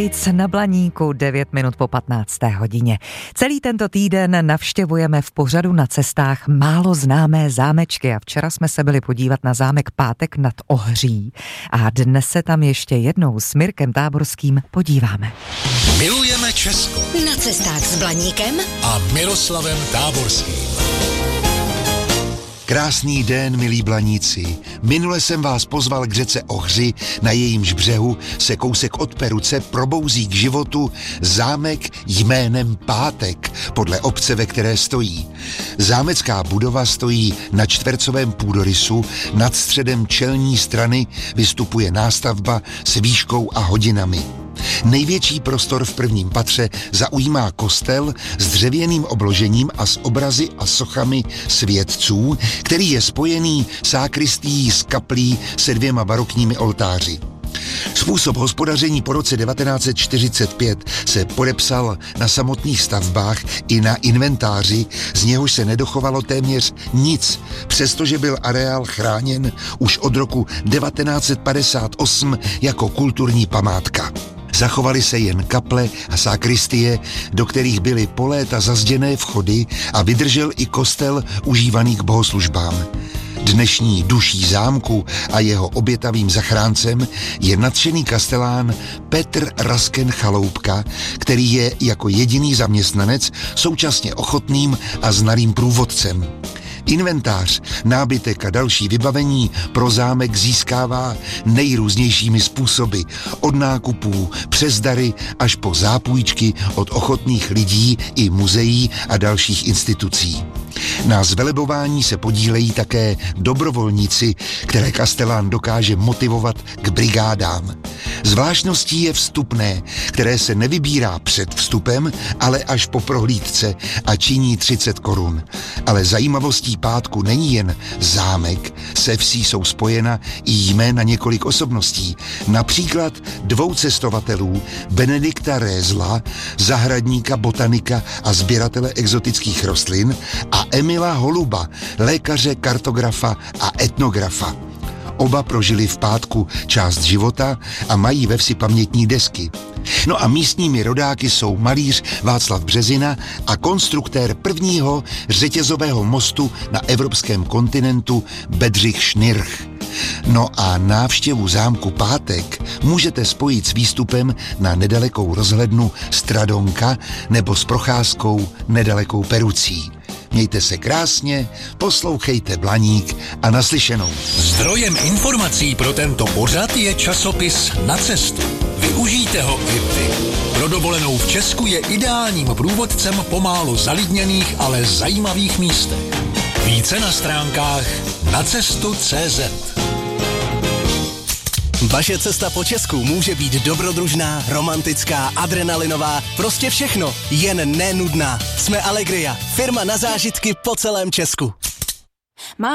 Na Blaníku 9 minut po 15. hodině. Celý tento týden navštěvujeme v pořadu Na cestách málo známé zámečky a včera jsme se byli podívat na zámek Pátek nad Ohří a dnes se tam ještě jednou s Mirkem Táborským podíváme. Milujeme Česko. Na cestách s Blaníkem a Miroslavem Táborským. Krásný den, milí Blaníci. Minule jsem vás pozval k řece Ohři, na jejímž břehu se kousek od Peruce probouzí k životu zámek jménem Pátek, podle obce, ve které stojí. Zámecká budova stojí na čtvercovém půdorysu, nad středem čelní strany vystupuje nástavba s výškou a hodinami. Největší prostor v prvním patře zaujímá kostel s dřevěným obložením a s obrazy a sochami světců, který je spojený sakristií s kaplí se 2 barokními oltáři. Způsob hospodaření po roce 1945 se podepsal na samotných stavbách i na inventáři, z něhož se nedochovalo téměř nic, přestože byl areál chráněn už od roku 1958 jako kulturní památka. Zachovaly se jen kaple a sakristie, do kterých byly po léta zazděné vchody a vydržel i kostel užívaný k bohoslužbám. Dnešní duší zámku a jeho obětavým zachráncem je nadšený kastelán Petr Rasken Chaloupka, který je jako jediný zaměstnanec současně ochotným a znalým průvodcem. Inventář, nábytek a další vybavení pro zámek získává nejrůznějšími způsoby, od nákupů přes dary až po zápůjčky od ochotných lidí i muzeí a dalších institucí. Na zvelebování se podílejí také dobrovolníci, které kastelán dokáže motivovat k brigádám. Zvláštností je vstupné, které se nevybírá před vstupem, ale až po prohlídce a činí 30 korun. Ale zajímavostí Pátku není jen zámek, se vsí jsou spojena i jména několik osobností, například 2 cestovatelů, Benedikta Rézla, zahradníka, botanika a sběratele exotických rostlin, a Emila Holuba, lékaře, kartografa a etnografa. Oba prožili v Pátku část života a mají ve vsi pamětní desky. No a místními rodáky jsou malíř Václav Březina a konstruktér prvního řetězového mostu na evropském kontinentu Bedřich Šnirch. No a návštěvu zámku Pátek můžete spojit s výstupem na nedalekou rozhlednu Stradonka nebo s procházkou nedalekou Perucí. Mějte se krásně, poslouchejte Blaník a naslyšenou. Zdrojem informací pro tento pořad je časopis Na cestu. Využijte ho i vy. Pro dovolenou v Česku je ideálním průvodcem po málo zalidněných, ale zajímavých místech. Více na stránkách nacestu.cz. Vaše cesta po Česku může být dobrodružná, romantická, adrenalinová, prostě všechno, jen nenudná. Jsme Allegria, firma na zážitky po celém Česku.